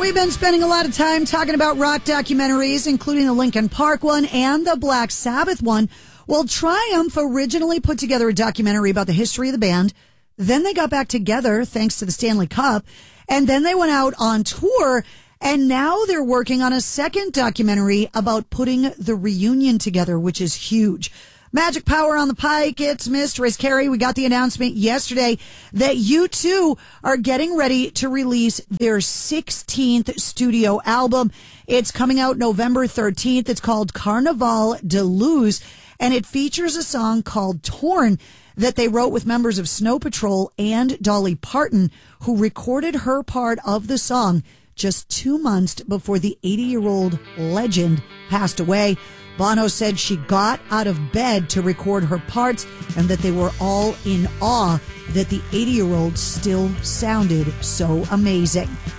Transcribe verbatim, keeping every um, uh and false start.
We've been spending a lot of time talking about rock documentaries, including the Linkin Park one and the Black Sabbath one. Well, Triumph originally put together a documentary about the history of the band. Then they got back together thanks to the Stanley Cup. And then they went out on tour. And now they're working on a second documentary about putting the reunion together, which is huge. Magic Power on the Pike, it's Mistress Carrie. We got the announcement yesterday that U two are getting ready to release their sixteenth studio album. It's coming out November thirteenth. It's called Carnaval de Luz, and it features a song called Torn that they wrote with members of Snow Patrol and Dolly Parton, who recorded her part of the song just two months before the eighty-year-old legend passed away. Bono said she got out of bed to record her parts and that they were all in awe that the eighty-year-old still sounded so amazing.